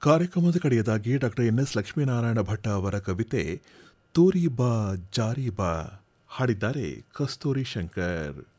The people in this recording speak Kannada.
ಕಾರ್ಯಕ್ರಮದ ಕಡೆಯದಾಗಿ doctor N S Lakshminarayana Bhatta ಅವರ ಕವಿತೆ ತೂರಿ ಬಾ ಜಾರಿ ಬಾ ಹಾಡಿದ್ದಾರೆ ಕಸ್ತೂರಿ ಶಂಕರ್.